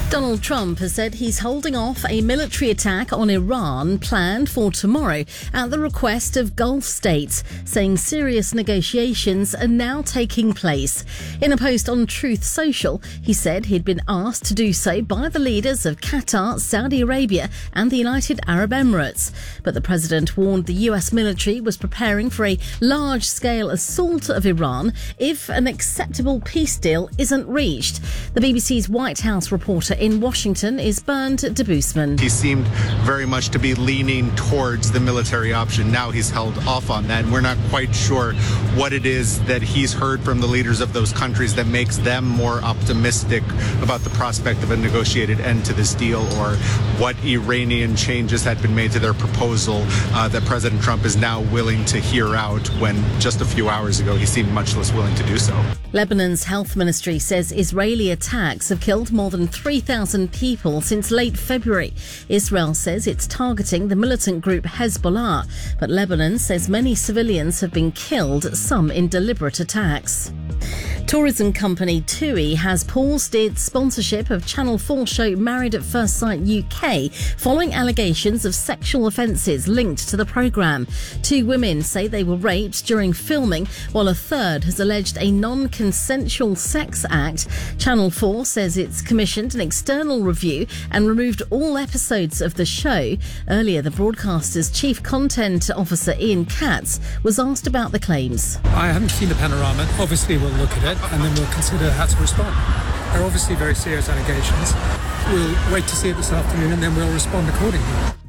Donald Trump has said he's holding off a military attack on Iran planned for tomorrow at the request of Gulf states, saying serious negotiations are now taking place. In a post on Truth Social, he said he'd been asked to do so by the leaders of Qatar, Saudi Arabia and the United Arab Emirates. But the president warned the US military was preparing for a large-scale assault of Iran if an acceptable peace deal isn't reached. The BBC's White House reporter in Washington is Bernd Debusman. He seemed very much to be leaning towards the military option. Now he's held off on that, and we're not quite sure what it is that he's heard from the leaders of those countries that makes them more optimistic about the prospect of a negotiated end to this deal, or what Iranian changes had been made to their proposal that President Trump is now willing to hear out, when just a few hours ago he seemed much less willing to do so. Lebanon's health ministry says Israeli attacks have killed more than 3,000 people since late February. Israel says it's targeting the militant group Hezbollah, but Lebanon says many civilians have been killed, some in deliberate attacks. Tourism company TUI has paused its sponsorship of Channel 4 show Married at First Sight UK following allegations of sexual offences linked to the programme. 2 women say they were raped during filming, while a third has alleged a non-consensual sex act. Channel 4 says it's commissioned an external review and removed all episodes of the show. Earlier, the broadcaster's chief content officer Ian Katz was asked about the claims. I haven't seen the panorama. Obviously, we'll look at it and then we'll consider how to respond. They're obviously very serious allegations. We'll wait to see it this afternoon and then we'll respond accordingly.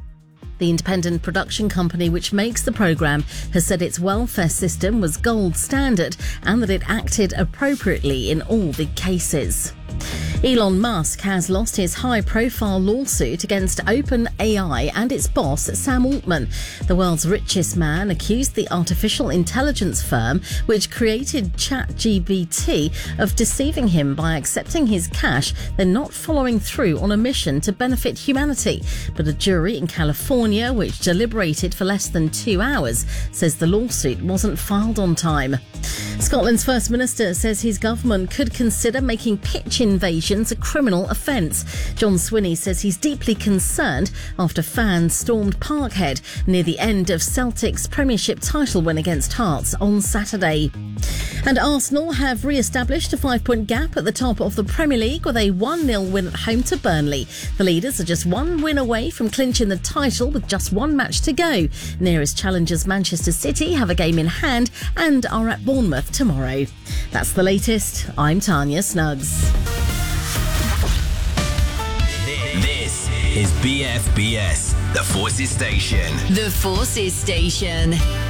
The independent production company which makes the programme has said its welfare system was gold standard and that it acted appropriately in all the cases. Elon Musk has lost his high-profile lawsuit against OpenAI and its boss, Sam Altman. The world's richest man accused the artificial intelligence firm, which created ChatGPT, of deceiving him by accepting his cash, then not following through on a mission to benefit humanity. But a jury in California, which deliberated for less than 2 hours, says the lawsuit wasn't filed on time. Scotland's First Minister says his government could consider making pitch invasions a criminal offence. John Swinney says he's deeply concerned after fans stormed Parkhead near the end of Celtic's Premiership title win against Hearts on Saturday. And Arsenal have re-established a 5-point gap at the top of the Premier League with a 1-0 win at home to Burnley. The leaders are just 1 win away from clinching the title with just 1 match to go. Nearest challengers Manchester City have a game in hand and are at Bournemouth tomorrow. That's the latest. I'm Tanya Snuggs. This is BFBS, the Forces Station. The Forces Station.